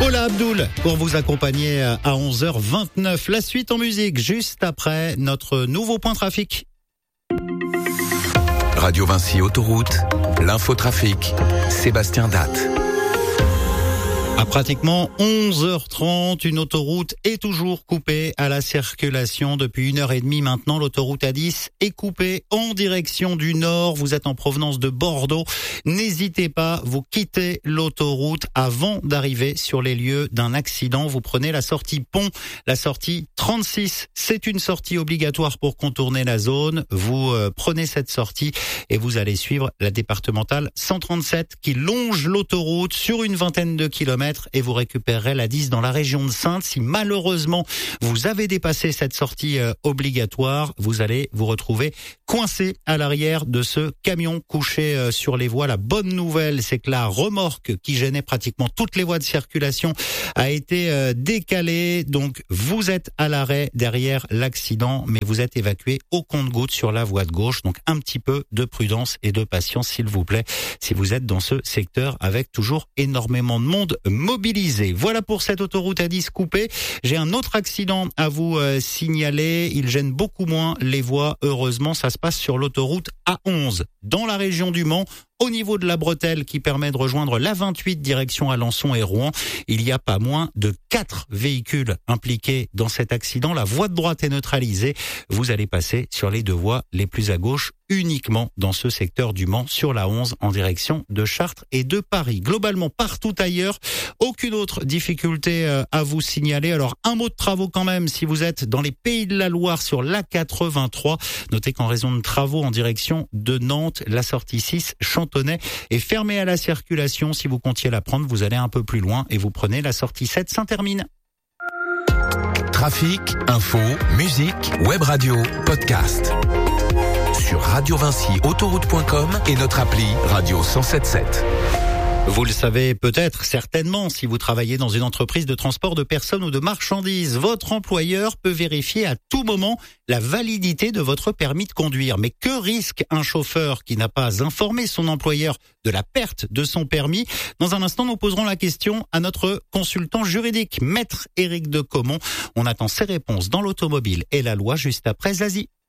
Paula Abdul pour vous accompagner à 11h29. La suite en musique juste après notre nouveau point trafic. Radio Vinci Autoroute, l'infotrafic, Sébastien Datte. À pratiquement 11h30, une autoroute est toujours coupée à la circulation depuis 1h30 maintenant. L'autoroute A10 est coupée en direction du nord. Vous êtes en provenance de Bordeaux. N'hésitez pas, vous quittez l'autoroute avant d'arriver sur les lieux d'un accident. Vous prenez la sortie Pont, la sortie 36. C'est une sortie obligatoire pour contourner la zone. Vous prenez cette sortie et vous allez suivre la départementale 137 qui longe l'autoroute sur une vingtaine de kilomètres. Et vous récupérerez la 10 dans la région de Saintes. Si malheureusement vous avez dépassé cette sortie obligatoire, vous allez vous retrouver coincé à l'arrière de ce camion couché sur les voies. La bonne nouvelle, c'est que la remorque qui gênait pratiquement toutes les voies de circulation a été décalée. Donc vous êtes à l'arrêt derrière l'accident, mais vous êtes évacué au compte-gouttes sur la voie de gauche. Donc un petit peu de prudence et de patience, s'il vous plaît, si vous êtes dans ce secteur avec toujours énormément de monde mobilisé. Voilà pour cette autoroute A10 coupée. J'ai un autre accident à vous signaler. Il gêne beaucoup moins les voies. Heureusement, ça se passe sur l'autoroute A11 dans la région du Mans. Au niveau de la bretelle qui permet de rejoindre la 28 direction Alençon et Rouen, il y a pas moins de 4 véhicules impliqués dans cet accident. La voie de droite est neutralisée. Vous allez passer sur les deux voies les plus à gauche uniquement dans ce secteur du Mans sur la 11 en direction de Chartres et de Paris. Globalement, partout ailleurs, aucune autre difficulté à vous signaler. Alors, un mot de travaux quand même si vous êtes dans les Pays de la Loire sur l'A83. Notez qu'en raison de travaux en direction de Nantes, la sortie 6 Chantonnay est fermée à la circulation. Si vous comptiez la prendre, vous allez un peu plus loin et vous prenez la sortie 7 Saint-Termine. Trafic, info, musique, web radio, podcast. Sur radiovinciautoroute.com et notre appli Radio 107.7. Vous le savez peut-être, certainement, si vous travaillez dans une entreprise de transport de personnes ou de marchandises, votre employeur peut vérifier à tout moment la validité de votre permis de conduire. Mais que risque un chauffeur qui n'a pas informé son employeur de la perte de son permis? Dans un instant, nous poserons la question à notre consultant juridique, Maître Éric de Caumont. On attend ses réponses dans l'automobile et la loi juste après Zazie.